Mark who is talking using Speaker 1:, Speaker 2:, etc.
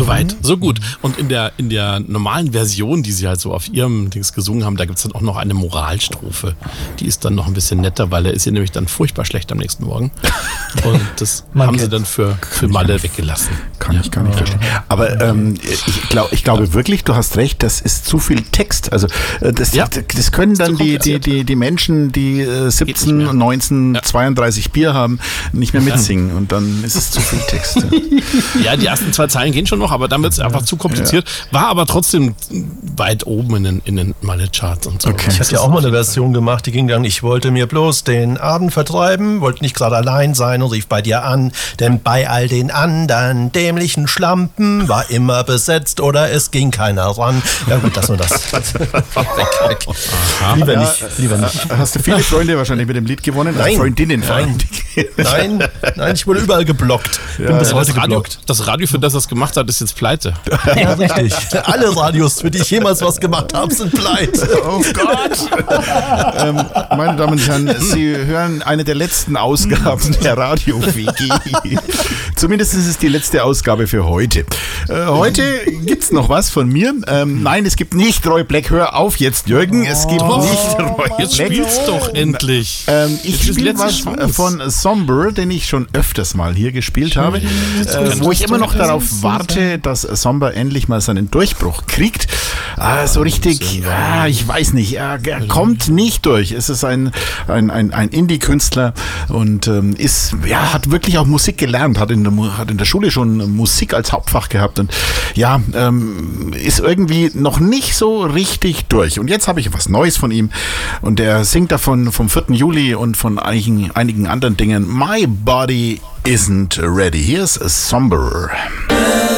Speaker 1: So weit, so gut. Und in der normalen Version, die sie halt so auf ihrem Dings gesungen haben, da gibt's dann auch noch eine Moralstrophe. Die ist dann noch ein bisschen netter, weil er ist ihr nämlich dann furchtbar schlecht am nächsten Morgen. Und das haben sie dann für Malle weggelassen.
Speaker 2: Kann ich gar nicht verstehen. Aber ich glaube wirklich, du hast recht, das ist zu viel Text. Also das können dann die Menschen, die 17, 19, 32 Bier haben, nicht mehr mitsingen. Und dann ist es zu viel Text.
Speaker 1: Ja, die ersten 2 Zeilen gehen schon noch, aber dann wird es einfach zu kompliziert. War aber trotzdem weit oben in den Malle-Charts und so.
Speaker 3: Okay. Ich hatte ja auch mal eine Version gemacht, die ging dann: Ich wollte mir bloß den Abend vertreiben, wollte nicht gerade allein sein und rief bei dir an, denn bei all den anderen dämlichen Schlampen war immer besetzt oder es ging keiner ran. Ja gut, das und das. Weg. Lieber nicht.
Speaker 2: Hast du viele Freunde wahrscheinlich mit dem Lied gewonnen?
Speaker 3: Nein.
Speaker 2: Freundinnen.
Speaker 3: Nein, ich wurde überall geblockt. Bin bis heute geblockt.
Speaker 1: Das Radio, für das er es gemacht hat, ist jetzt pleite.
Speaker 3: Ja, richtig. Alle Radios, für die ich jemals was gemacht habe, sind pleite.
Speaker 2: Oh Gott! Meine Damen und Herren, Sie hören eine der letzten Ausgaben der Radio-WG. Zumindest ist es die letzte Ausgabe für heute. Heute gibt's noch was von mir. Nein, es gibt nicht Roy Black. Hör auf jetzt, Jürgen. Es gibt nicht Roy Black.
Speaker 1: Jetzt spiel's doch endlich.
Speaker 2: Ich spiele was von Somber, den ich schon öfters mal hier gespielt habe, wo ich immer noch darauf warte, dass Somber endlich mal seinen Durchbruch kriegt. So richtig, ich weiß nicht, er kommt nicht durch. Es ist ein Indie-Künstler und hat wirklich auch Musik gelernt, hat in der Schule schon Musik als Hauptfach gehabt und ist irgendwie noch nicht so richtig durch. Und jetzt habe ich was Neues von ihm und er singt davon vom 4. Juli und von einigen anderen Dingen. My Body Isn't Ready. Here's Somber.